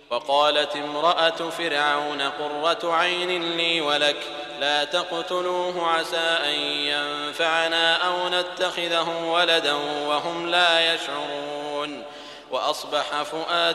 وقالت امرأة فرعون قرة عين لي ولك لا تقتلوه عسى أن ينفعنا أو نتخذه ولدا وهم لا يشعرون. وأصبح فؤاد